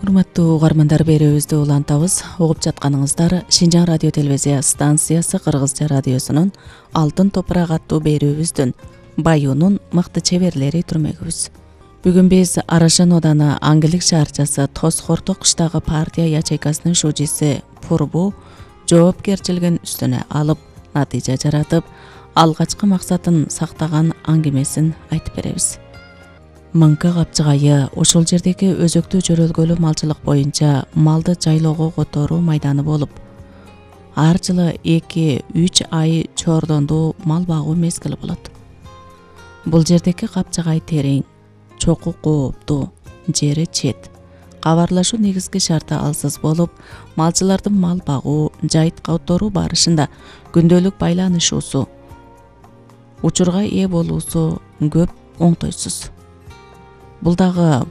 Урматтуу угармандар, берүүбүздү улантабыз. Угуп жатканыңыздар Шинжаң радио телевизия станциясы Кыргызча радиосунун Алтын топурак аттуу берүүбүздүн Баюунун мыкты чеберлери түрмөгүбүз. Бүгүн биз Арашан ооданы Аңгилик шаарчасы Тоз Хорток кыштагы партия ячейкасынын шужиси Пурбу жоопкерчилигин үстүнө алып, натыйжа жаратып, алгачкы максатын сактаган аңгемесин айтып беребиз. Мыңкы капчыгайы ошол жердеги өзөктүү жөрөлгөлүү малчылык боюнча малды жайлоого которуу майданы болуп, ар жылы 2-3 ай чордондуу мал багуу мезгили болот. Бул жердеги капчыгай терең, чоку кооптуу, жери чет. Кабарлашуу негизги шарты алсыз болуп, малчылардын мал багуу, жайыт которуу барышында күндөлүк байланышуусу, учурга ээ болуусу көп оңтойсуз. Бул дагы